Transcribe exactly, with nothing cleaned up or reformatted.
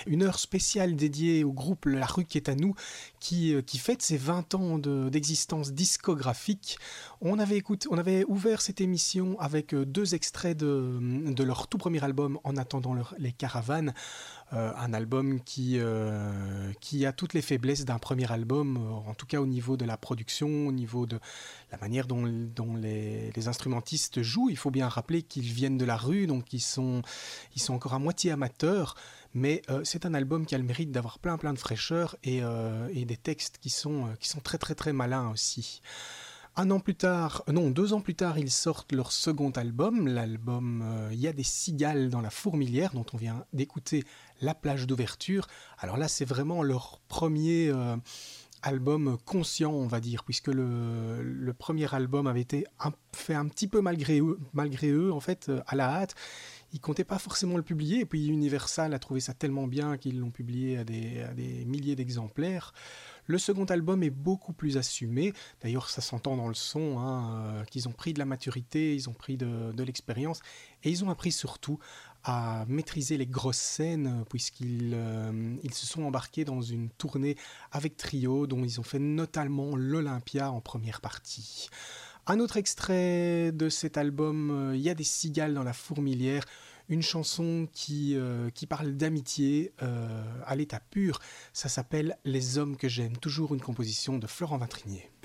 Une heure spéciale dédiée au groupe La Rue qui est à nous, qui, qui fête ses vingt ans de, d'existence discographique. On avait, écouté, on avait ouvert cette émission avec deux extraits de, de leur tout premier album En attendant leur, les caravanes. Euh, un album qui, euh, qui a toutes les faiblesses d'un premier album, euh, en tout cas au niveau de la production, au niveau de la manière dont, dont les, les instrumentistes jouent. Il faut bien rappeler qu'ils viennent de la rue, donc ils sont, ils sont encore à moitié amateurs, mais euh, c'est un album qui a le mérite d'avoir plein plein de fraîcheur et, euh, et des textes qui sont, qui sont très très très malins aussi. Un an plus tard, non, deux ans plus tard, ils sortent leur second album, l'album euh, Il y a des cigales dans la fourmilière, dont on vient d'écouter la plage d'ouverture. Alors là, c'est vraiment leur premier euh, album conscient, on va dire, puisque le, le premier album avait été un, fait un petit peu malgré eux, malgré eux, en fait, euh, à la hâte. Ils ne comptaient pas forcément le publier, et puis Universal a trouvé ça tellement bien qu'ils l'ont publié à des, à des milliers d'exemplaires. Le second album est beaucoup plus assumé, d'ailleurs ça s'entend dans le son, hein, euh, qu'ils ont pris de la maturité, ils ont pris de, de l'expérience, et ils ont appris surtout à maîtriser les grosses scènes, puisqu'ils euh, ils se sont embarqués dans une tournée avec Trio, dont ils ont fait notamment l'Olympia en première partie. Un autre extrait de cet album, euh, Il y a des cigales dans la fourmilière, une chanson qui, euh, qui parle d'amitié euh, à l'état pur. Ça s'appelle Les hommes que j'aime, toujours une composition de Florent Vintrinier.